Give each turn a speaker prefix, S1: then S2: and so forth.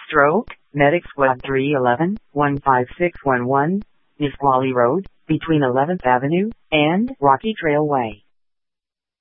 S1: Stroke, Medic Squad 311-15611, Nisqually Road, between 11th Avenue and Rocky Trail Way.